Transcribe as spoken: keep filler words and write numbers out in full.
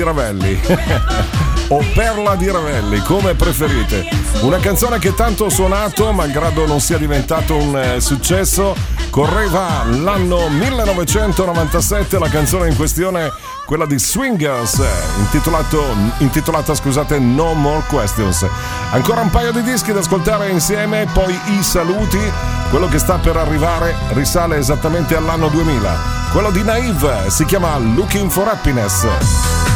Ravelli o Perla di Ravelli, come preferite. Una canzone che tanto ho suonato, malgrado non sia diventato un eh, successo. Correva l'anno millenovecentonovantasette, la canzone in questione, quella di Swingers, intitolato, intitolata scusate No More Questions. Ancora un paio di dischi da ascoltare insieme, poi i saluti. Quello che sta per arrivare risale esattamente all'anno duemila. Quello di Naive si chiama Looking for Happiness.